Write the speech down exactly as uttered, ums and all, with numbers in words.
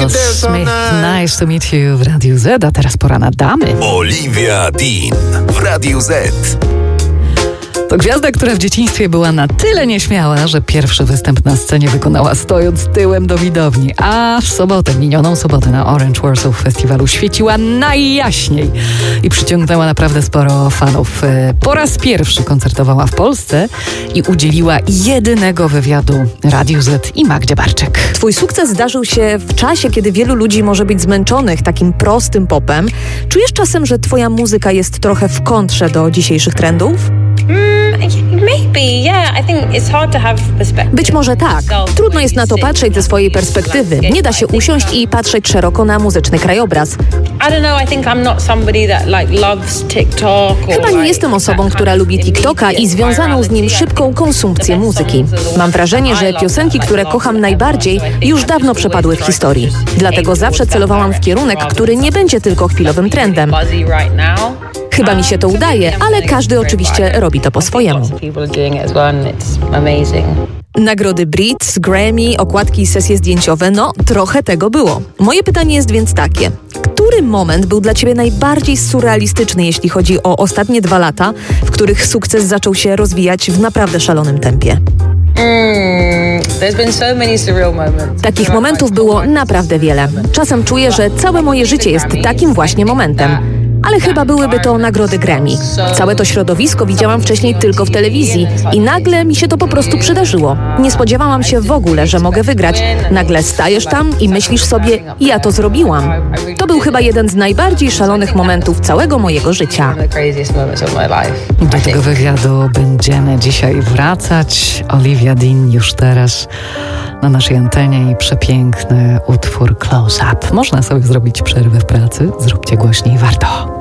Smith, nice to meet you w Radiu Z, a teraz pora na damy. Olivia Dean w Radiu Z. To gwiazda, która w dzieciństwie była na tyle nieśmiała, że pierwszy występ na scenie wykonała stojąc tyłem do widowni, a w sobotę, minioną sobotę na Orange Warsaw Festiwalu świeciła najjaśniej i przyciągnęła naprawdę sporo fanów. Po raz pierwszy koncertowała w Polsce i udzieliła jedynego wywiadu Radiu Z i Magdzie Barczyk. Twój sukces zdarzył się w czasie, kiedy wielu ludzi może być zmęczonych takim prostym popem. Czujesz czasem, że twoja muzyka jest trochę w kontrze do dzisiejszych trendów? Być może tak. Trudno jest na to patrzeć ze swojej perspektywy. Nie da się usiąść i patrzeć szeroko na muzyczny krajobraz. Chyba nie jestem osobą, która lubi TikToka i związaną z nim szybką konsumpcję muzyki. Mam wrażenie, że piosenki, które kocham najbardziej, już dawno przepadły w historii. Dlatego zawsze celowałam w kierunek, który nie będzie tylko chwilowym trendem. Chyba mi się to udaje, ale każdy oczywiście robi to po swojemu. Nagrody Brits, Grammy, okładki i sesje zdjęciowe, no trochę tego było. Moje pytanie jest więc takie. Który moment był dla ciebie najbardziej surrealistyczny, jeśli chodzi o ostatnie dwa lata, w których sukces zaczął się rozwijać w naprawdę szalonym tempie? Mm, Takich momentów było naprawdę wiele. Czasem czuję, że całe moje życie jest takim właśnie momentem. Ale chyba byłyby to nagrody Grammy. Całe to środowisko widziałam wcześniej tylko w telewizji i nagle mi się to po prostu przydarzyło. Nie spodziewałam się w ogóle, że mogę wygrać. Nagle stajesz tam i myślisz sobie, ja to zrobiłam. To był chyba jeden z najbardziej szalonych momentów całego mojego życia. Do tego wywiadu będziemy dzisiaj wracać. Olivia Dean już teraz na naszej antenie i przepiękny utwór Close Up. Można sobie zrobić przerwę w pracy. Zróbcie głośniej, warto.